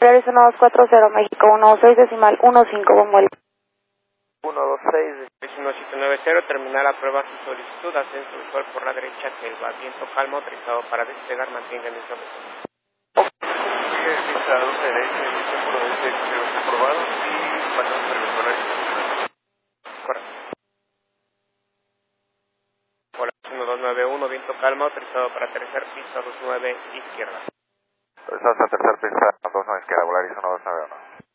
Volaris 1240, México 126 decimal 15, buen vuelo. 126. 1790, terminar la prueba su solicitud, ascenso visual por la derecha, que va viento calmo, autorizado para despegar, mantenga en esa posición. Pista 12 derecha, emisión por derecha, aprobado y pasamos por el Volaris. Correcto. Volaris 1291, viento calmo, autorizado para aterrizar, pista 29 izquierda. Estamos a tercer pista, 29 izquierda, Volaris 1291.